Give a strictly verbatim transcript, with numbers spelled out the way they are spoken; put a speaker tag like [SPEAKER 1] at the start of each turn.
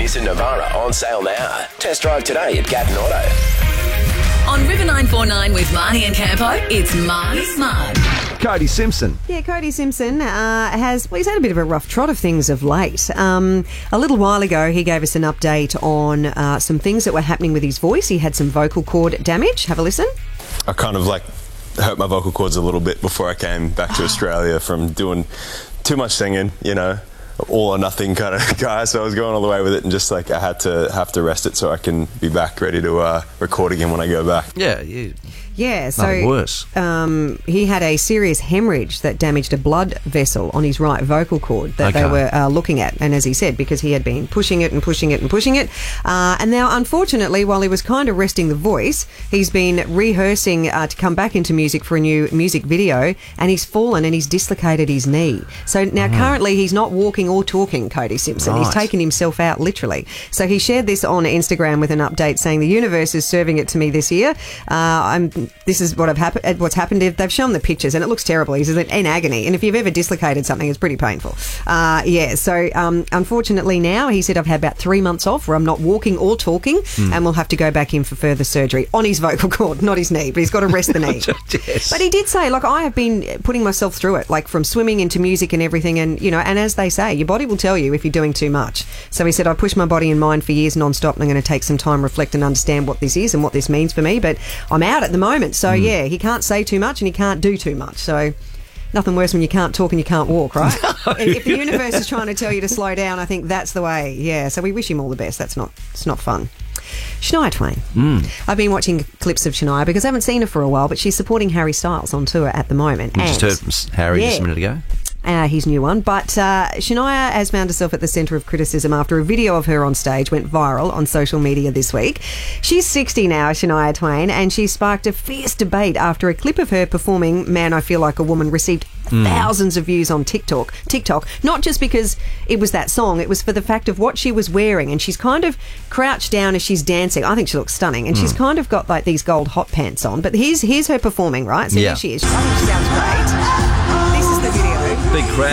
[SPEAKER 1] Nissan Navara on sale now. Test drive today at Gatton Auto.
[SPEAKER 2] On River nine four nine with Marnie and Campo, it's Marnie's Mug.
[SPEAKER 3] Cody Simpson.
[SPEAKER 4] Yeah, Cody Simpson uh, has, well, he's had a bit of a rough trot of things of late. Um, a little while ago, he gave us an update on uh, some things that were happening with his voice. He had some vocal cord damage. Have a listen.
[SPEAKER 5] I kind of like hurt my vocal cords a little bit before I came back to Australia from doing too much singing, you know, all or nothing kind of guy. So I was going all the way with it, and just like I had to have to rest it so I can be back ready to uh, record again when I go back.
[SPEAKER 3] Yeah, you.
[SPEAKER 4] Yeah, so
[SPEAKER 3] Nothing worse.
[SPEAKER 4] Um, he had a serious hemorrhage that damaged a blood vessel on his right vocal cord that
[SPEAKER 3] Okay.
[SPEAKER 4] they were uh, looking at. And as he said, because he had been pushing it and pushing it and pushing it. Uh, and now, unfortunately, while he was kind of resting the voice, he's been rehearsing uh, to come back into music for a new music video, and he's fallen and he's dislocated his knee. So now currently he's not walking or talking, Cody Simpson. He's
[SPEAKER 3] Right.
[SPEAKER 4] taken himself out, literally. So he shared this on Instagram with an update saying, the universe is serving it to me this year. Uh, I'm... This is what have happened. What's happened? They've shown the pictures, and it looks terrible. He's in agony, and if you've ever dislocated something, it's pretty painful. Uh, yeah. So, um, unfortunately, now he said I've had about three months off where I'm not walking or talking,
[SPEAKER 3] Mm.
[SPEAKER 4] and we'll have to go back in for further surgery on his vocal cord, not his knee. But he's got to rest the knee.
[SPEAKER 3] Yes.
[SPEAKER 4] But he did say, like, I have been putting myself through it, like from swimming into music and everything, and you know, and as they say, your body will tell you if you're doing too much. So he said, I pushed my body and mind for years non-stop, and I'm going to take some time, reflect, and understand what this is and what this means for me. But I'm out at the moment, so
[SPEAKER 3] Mm.
[SPEAKER 4] yeah, he can't say too much and he can't do too much. So nothing worse when you can't talk and you can't walk, right? If if the universe is trying to tell you to slow down, I think that's the way. Yeah. So we wish him all the best. That's not. It's not fun. Shania Twain.
[SPEAKER 3] Mm.
[SPEAKER 4] I've been watching clips of Shania because I haven't seen her for a while, but she's supporting Harry Styles on tour at the moment.
[SPEAKER 3] We just
[SPEAKER 4] And-
[SPEAKER 3] heard from Harry just a
[SPEAKER 4] Yeah.
[SPEAKER 3] minute ago.
[SPEAKER 4] Uh, his new one. But uh, Shania has found herself at the centre of criticism after a video of her on stage went viral on social media this week. She's sixty now, Shania Twain, and she sparked a fierce debate after a clip of her performing Man, I Feel Like a Woman received thousands of views on TikTok. TikTok, not just because it was that song, it was for the fact of what she was wearing, and she's kind of crouched down as she's dancing. I think she looks stunning, and she's kind of got like these gold hot pants on. But here's, here's her performing, right? So
[SPEAKER 3] Yeah.
[SPEAKER 4] here she is. I think she sounds great. This is the video.
[SPEAKER 3] Big crowd.